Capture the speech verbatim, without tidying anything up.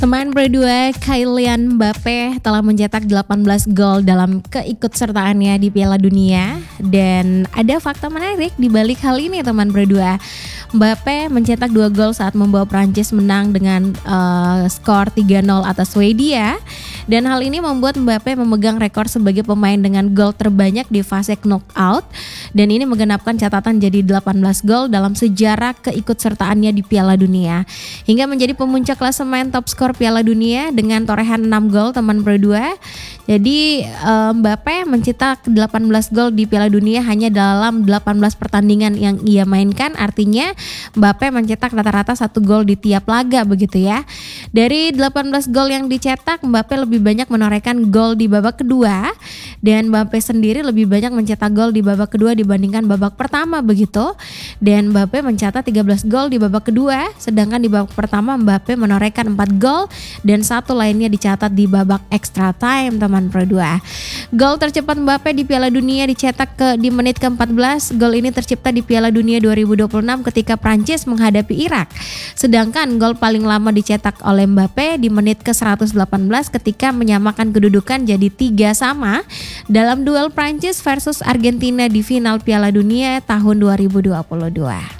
Teman berdua Kylian Mbappe telah mencetak delapan belas gol dalam keikutsertaannya di Piala Dunia. Dan ada fakta menarik di balik hal ini teman berdua. Mbappe mencetak dua gol saat membawa Prancis menang dengan uh, skor tiga nol atas Swedia. Dan hal ini membuat Mbappe memegang rekor sebagai pemain dengan gol terbanyak di fase knockout. Dan ini menggenapkan catatan jadi delapan belas gol dalam sejarah keikutsertaannya di Piala Dunia. Hingga menjadi pemuncak klasemen top skor Piala Dunia dengan torehan enam gol teman berdua. Jadi um, Mbappe mencetak delapan belas gol di Piala Dunia hanya dalam delapan belas pertandingan yang ia mainkan. Artinya Mbappe mencetak rata-rata satu gol di tiap laga begitu ya. Dari delapan belas gol yang dicetak, Mbappe lebih banyak menorehkan gol di babak kedua. Dan Mbappe sendiri lebih banyak mencetak gol di babak kedua dibandingkan babak pertama begitu. Dan Mbappe mencatat tiga belas gol di babak kedua. Sedangkan di babak pertama Mbappe menorehkan empat gol. Dan satu lainnya dicatat di babak extra time teman berdua. Gol tercepat Mbappe di Piala Dunia dicetak ke di menit ke empat belas. Gol ini tercipta di Piala Dunia dua ribu dua puluh enam ketika Prancis menghadapi Irak. Sedangkan gol paling lama dicetak oleh Mbappe di menit ke seratus delapan belas ketika menyamakan kedudukan jadi tiga sama dalam duel Prancis versus Argentina di final Piala Dunia tahun dua ribu dua puluh dua.